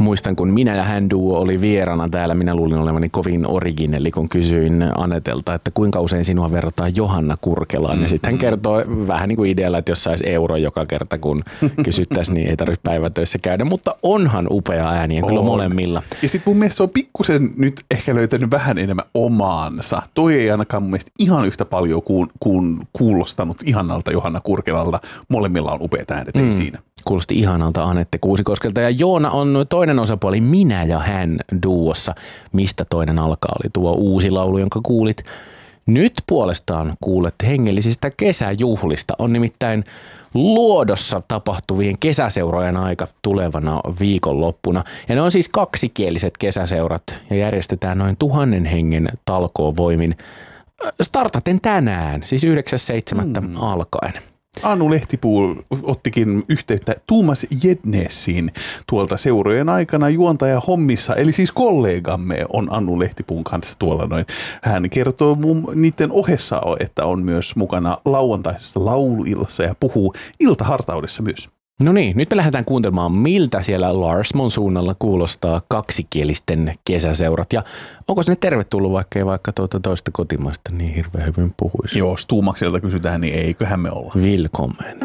Muistan, kun minä ja hän duo oli vierana täällä, minä luulin olevani kovin originelli, kun kysyin Anetelta, että kuinka usein sinua verrataan Johanna Kurkelaan. Ja sitten hän kertoo vähän niin kuin idealla, että jos saisi euro joka kerta, kun kysyttäisiin, niin ei tarvitse päivätöissä käydä. Mutta onhan upea ääni, ja kyllä molemmilla. Ja sitten mun mielestä se on pikkusen nyt ehkä löytänyt vähän enemmän omaansa. Toi ei ainakaan mun mielestä ihan yhtä paljon kuin kuulostanut ihanalta Johanna Kurkelalta. Molemmilla on upeat äänet, ei siinä. Kuulosti ihanalta Anette Kuusikoskelta. Ja Joona on toinen osapuoli minä ja hän duossa. Mistä toinen alkaa oli tuo uusi laulu, jonka kuulit. Nyt puolestaan kuulet hengellisistä kesäjuhlista. On nimittäin Luodossa tapahtuvien kesäseurojen aika tulevana viikonloppuna. Ja ne on siis kaksikieliset kesäseurat ja järjestetään noin 1000 hengen talkoovoimin. Startaten tänään, siis 9.7. alkaen. Anu Lehtipuu ottikin yhteyttä Tuomas Jednesiin tuolta seurojen aikana juontaja hommissa, eli siis kollegamme on Anu Lehtipuun kanssa tuolla noin. Hän kertoo niiden ohessa, että on myös mukana lauantaisessa lauluillassa ja puhuu iltahartaudessa myös. No niin, nyt me lähdetään kuuntelemaan, miltä siellä Larsmon suunnalla kuulostaa kaksikielisten kesäseurat. Ja onko sinne tervetullut, vaikka ei vaikka toista kotimaista niin hirveän hyvin puhuisi? Joo, Stuumakselta kysytään, niin eiköhän me olla. Willkommen.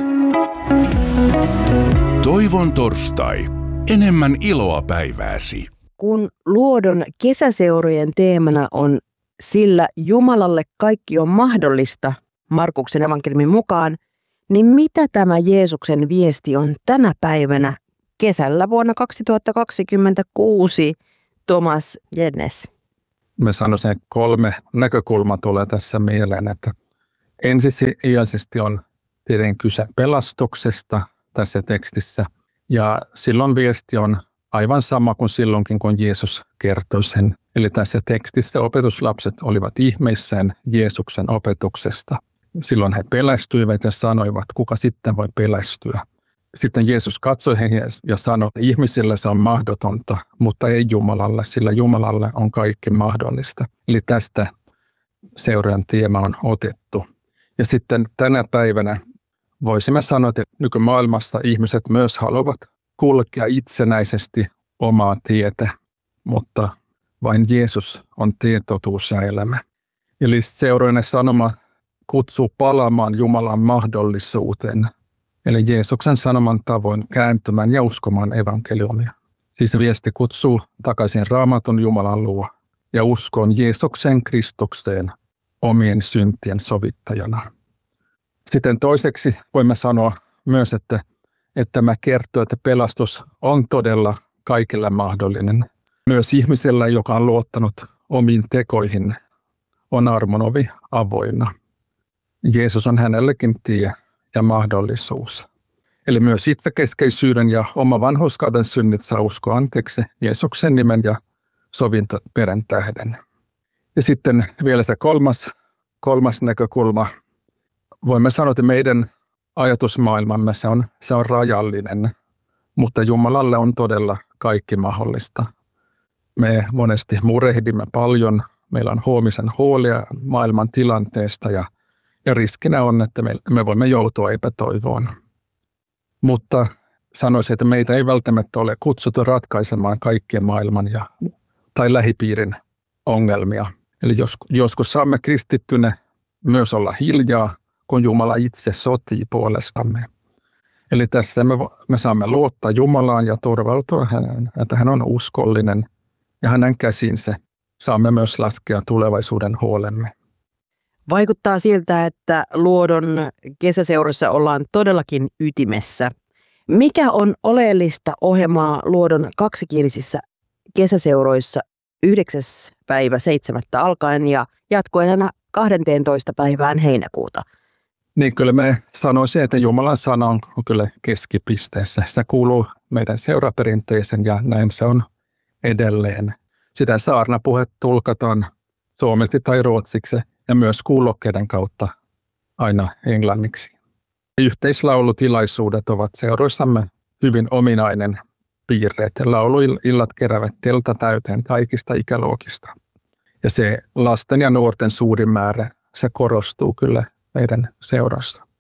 Toivon torstai. Enemmän iloa päivääsi. Kun Luodon kesäseurojen teemana on sillä Jumalalle kaikki on mahdollista Markuksen evankeliumin mukaan, niin mitä tämä Jeesuksen viesti on tänä päivänä kesällä vuonna 2026, Thomas Jednes? Mä sanoisin, että 3 näkökulmaa tulee tässä mieleen, että ensisijaisesti on tietenkin kyse pelastuksesta tässä tekstissä, ja silloin viesti on aivan sama kuin silloinkin, kun Jeesus kertoi sen. Eli tässä tekstissä opetuslapset olivat ihmeissään Jeesuksen opetuksesta. Silloin he pelästyivät ja sanoivat, kuka sitten voi pelästyä. Sitten Jeesus katsoi heihin ja sanoi, että ihmisillä se on mahdotonta, mutta ei Jumalalle, sillä Jumalalle on kaikki mahdollista. Eli tästä seuraajan teema on otettu. Ja sitten tänä päivänä voisimme sanoa, että nykymaailmassa ihmiset myös haluavat kulkea itsenäisesti omaa tietä, mutta vain Jeesus on tie, totuus ja elämä. Eli seuraajan sanoma kutsuu palaamaan Jumalan mahdollisuuteen, eli Jeesuksen sanoman tavoin kääntymään ja uskomaan evankeliumia. Siis viesti kutsuu takaisin Raamatun Jumalan luo ja uskoon Jeesuksen Kristukseen omien syntien sovittajana. Sitten toiseksi voimme sanoa myös, että tämä kertoo, että pelastus on todella kaikille mahdollinen. Myös ihmisellä, joka on luottanut omiin tekoihin, on armon ovi avoinna. Jeesus on hänellekin tie ja mahdollisuus. Eli myös itsekeskeisyyden ja oma vanhurskauden synnit saa uskoa anteeksi Jeesuksen nimen ja sovintoperän tähden. Ja sitten vielä se kolmas näkökulma. Voimme sanoa, että meidän ajatusmaailmamme se on rajallinen, mutta Jumalalle on todella kaikki mahdollista. Me monesti murehdimme paljon, meillä on huomisen huolia maailman tilanteesta ja riskinä on, että me voimme joutua epätoivoon. Mutta sanoisin, että meitä ei välttämättä ole kutsuttu ratkaisemaan kaikkien maailman tai lähipiirin ongelmia. Eli joskus saamme kristittynä myös olla hiljaa, kun Jumala itse sotii puolestamme. Eli tässä me saamme luottaa Jumalaan ja turvautua häneen, että hän on uskollinen ja hänen käsinsä saamme myös laskea tulevaisuuden huolemme. Vaikuttaa siltä, että Luodon kesäseuroissa ollaan todellakin ytimessä. Mikä on oleellista ohjelmaa Luodon kaksikielisissä kesäseuroissa 9.7. alkaen ja jatkuen aina 12. päivään heinäkuuta? Niin kyllä me sanoisin, että Jumalan sana on kyllä keskipisteessä. Se kuuluu meidän seuraperinteeseen ja näin se on edelleen. Sitä saarnapuhet tulkataan suomeksi tai ruotsiksi ja myös kuulokkeiden kautta aina englanniksi. Yhteislaulutilaisuudet ovat seuroissamme hyvin ominainen piirre. Lauluillat keräävät teltta täyteen kaikista ikäluokista. Ja se lasten ja nuorten suuri määrä, se korostuu kyllä meidän seurassa.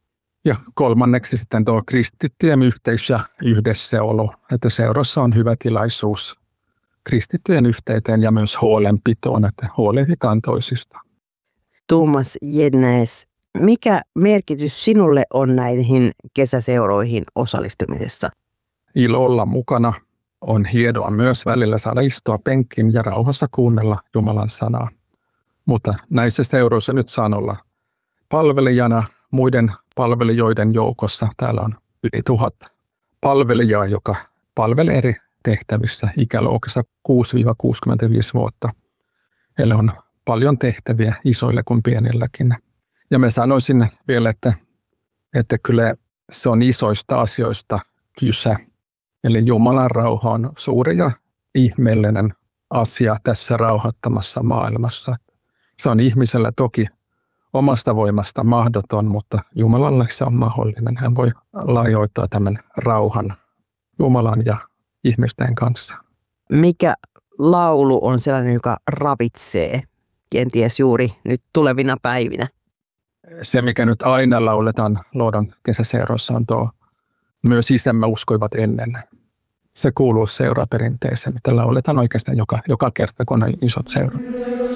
Ja kolmanneksi sitten tuo kristittyjen yhteys ja yhdessäolo, että seurassa on hyvä tilaisuus kristittyjen yhteyteen ja myös huolenpitoon, että huolehditaan toisista. Tuomas Jednäs, mikä merkitys sinulle on näihin kesäseuroihin osallistumisessa? Ilo olla mukana. On hienoa myös välillä saada istua penkkiin ja rauhassa kuunnella Jumalan sanaa. Mutta näissä seuroissa nyt saan olla palvelijana muiden palvelijoiden joukossa. Täällä on yli 1000 palvelijaa, joka palvelee eri tehtävissä ikäluokassa 6-65 vuotta. Heillä on paljon tehtäviä isoille kuin pienilläkin. Ja mä sanoisin vielä, että kyllä se on isoista asioista kyse. Eli Jumalan rauha on suuri ja ihmeellinen asia tässä rauhattomassa maailmassa. Se on ihmisellä toki omasta voimasta mahdoton, mutta Jumalalle se on mahdollinen. Hän voi lahjoittaa tämän rauhan Jumalan ja ihmisten kanssa. Mikä laulu on sellainen, joka ravitsee kenties juuri nyt tulevina päivinä? Se, mikä nyt aina lauletaan Loudon kesäseuroissa, on tuo Myös isämme uskoivat ennen. Se kuuluu seuraperinteeseen, mitä lauletaan oikeastaan joka kerta, kun on isot seurat.